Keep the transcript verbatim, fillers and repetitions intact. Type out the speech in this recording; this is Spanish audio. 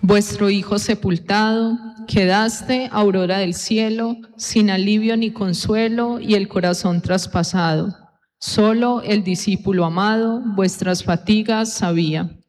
Vuestro Hijo sepultado, quedaste, aurora del cielo, sin alivio ni consuelo y el corazón traspasado. Solo el discípulo amado vuestras fatigas sabía.